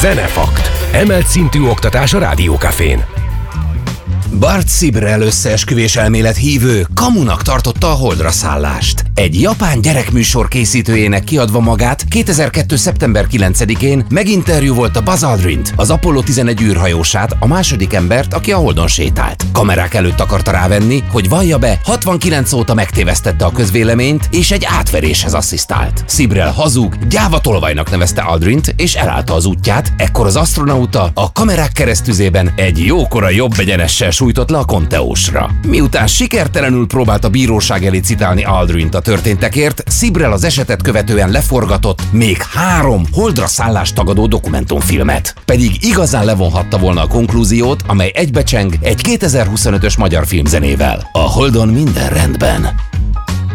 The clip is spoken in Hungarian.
Zenefakt. Emelt szintű oktatás a Rádiókafén. Bart Sibrel összeesküvés elmélet hívő kamunak tartotta a holdra szállást. Egy japán gyerekműsor készítőjének kiadva magát 2002. szeptember 9-én meginterjúvolta Buzz Aldrint, az Apollo 11 űrhajósát, a második embert, aki a holdon sétált. Kamerák előtt akarta rávenni, hogy vallja be, 69 óta megtévesztette a közvéleményt, és egy átveréshez asszisztált. Sibrel hazug, gyávatolvajnak nevezte Aldrint, és elállta az útját, ekkor az asztronauta a kamerák keresztüzében egy jókora jobb egyenessel sújtott le a konteósra. Miután sikertelenül próbált a bíróság elé citálni Aldrint a történtekért, Sibrel az esetet követően leforgatott még 3 holdra szállást tagadó dokumentumfilmet. Pedig igazán levonhatta volna a konklúziót, amely egybecseng egy 2025-ös magyar filmzenével. A Holdon minden rendben.